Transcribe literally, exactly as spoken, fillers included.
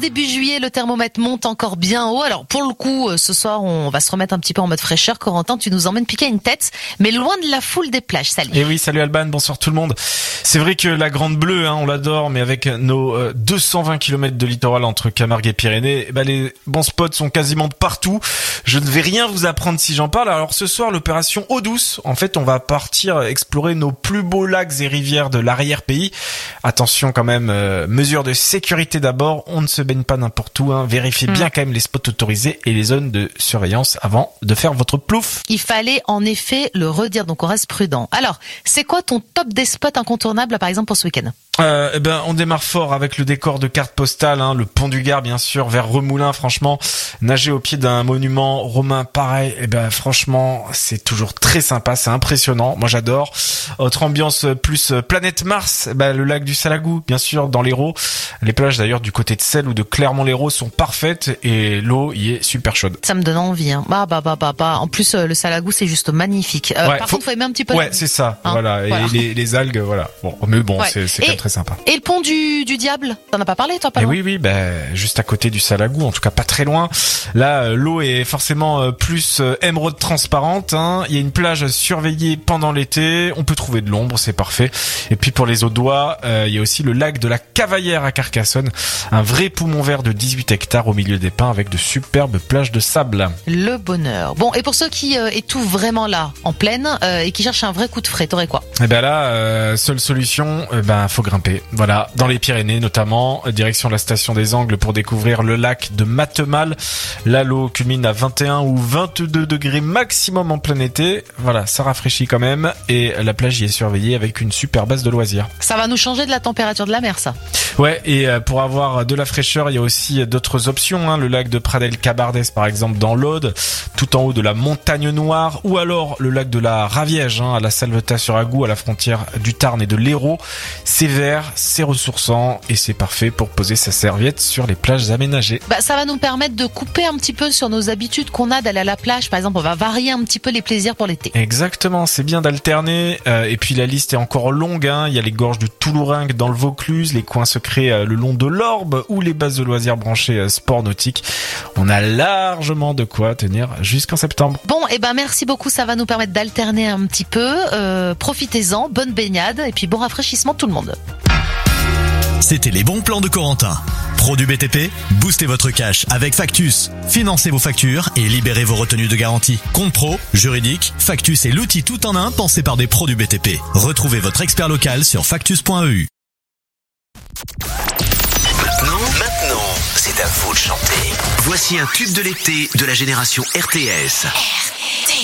Début juillet, le thermomètre monte encore bien haut. Alors pour le coup, ce soir, on va se remettre un petit peu en mode fraîcheur. Corentin, tu nous emmènes piquer une tête, mais loin de la foule des plages. Salut. Et oui, salut Alban, bonsoir tout le monde. C'est vrai que la Grande Bleue, hein, on l'adore, mais avec nos euh, deux cent vingt kilomètres de littoral entre Camargue et Pyrénées, bah, les bons spots sont quasiment partout. Je ne vais rien vous apprendre si j'en parle. Alors ce soir, l'opération Eau douce. En fait, on va partir explorer nos plus beaux lacs et rivières de l'arrière-pays. Attention quand même, euh, mesure de sécurité d'abord. On ne se baigne pas n'importe où. Hein. Vérifiez mmh. bien quand même les spots autorisés et les zones de surveillance avant de faire votre plouf. Il fallait en effet le redire, donc on reste prudent. Alors, c'est quoi ton top des spots incontournables, par exemple, pour ce week-end ? Euh, eh ben, on démarre fort avec le décor de carte postale, hein, le pont du Gard, bien sûr, vers Remoulins. Franchement, nager au pied d'un monument romain pareil, eh ben, franchement, c'est toujours très sympa, c'est impressionnant. Moi, j'adore. Autre ambiance plus planète Mars, eh ben, le lac du Salagou, bien sûr, dans l'Hérault. Les plages, d'ailleurs, du côté de Celles ou de Clermont-Lérault sont parfaites et l'eau y est super chaude. Ça me donne envie, hein. Bah, bah, bah, bah, bah. En plus, euh, le Salagou, c'est juste magnifique. Euh, ouais, par faut... contre, faut aimer un petit peu. Ouais, c'est ça. Hein, voilà. voilà. Et les, les algues, voilà. Bon, mais bon, ouais. c'est, c'est quand même très sympa. Et le pont du, du Diable, t'en as pas parlé, toi, pas et loin ? Oui, oui, ben, juste à côté du Salagou, en tout cas pas très loin. Là, euh, l'eau est forcément euh, plus euh, émeraude transparente, hein. Il y a une plage surveillée pendant l'été. On peut trouver de l'ombre, c'est parfait. Et puis pour les Audois, euh, il y a aussi le lac de la Cavaillère à Carcassonne. Un vrai poumon vert de dix-huit hectares au milieu des pins avec de superbes plages de sable. Le bonheur. Bon, et pour ceux qui euh, étouffent vraiment là, en pleine, euh, et qui cherchent un vrai coup de frais, t'aurais quoi ? Eh ben là, euh, seule solution, eh ben faut grimper. Voilà, dans les Pyrénées notamment, direction la station des Angles pour découvrir le lac de Matemal. Là, l'eau culmine à vingt et un ou vingt-deux degrés maximum en plein été. Voilà, ça rafraîchit quand même et la plage y est surveillée avec une super base de loisirs. Ça va nous changer de la température de la mer, ça. Ouais, et pour avoir de la fraîcheur, il y a aussi d'autres options, hein. Le lac de Pradelles-Cabardès, par exemple, dans l'Aude, tout en haut de la Montagne Noire, ou alors le lac de la Raviège, hein, à la Salvetat-sur-Agou, à la frontière du Tarn et de l'Hérault. C'est vert, c'est ressourçant et c'est parfait pour poser sa serviette sur les plages aménagées. Bah, ça va nous permettre de couper un petit peu sur nos habitudes qu'on a d'aller à la plage. Par exemple, on va varier un petit peu les plaisirs pour l'été. Exactement, c'est bien d'alterner. Euh, et puis la liste est encore longue, hein. Il y a les gorges du Toulouringue dans le Vaucluse, les coins secrets euh, le long de l'Orbe ou les bases de loisirs branchées euh, sport nautique. On a largement de quoi tenir jusqu'en septembre. Bon, et eh ben merci beaucoup, ça va nous permettre d'alterner un petit peu. Euh, profitez-en, bonne baignade et puis bon rafraîchissement tout le monde. C'était les bons plans de Corentin. Pro du B T P, boostez votre cash avec Factus. Financez vos factures et libérez vos retenues de garantie. Compte pro, juridique, Factus est l'outil tout en un pensé par des pros du B T P. Retrouvez votre expert local sur factus point e u. Maintenant, maintenant, c'est à vous de chanter. Voici un tube de l'été de la génération R T S.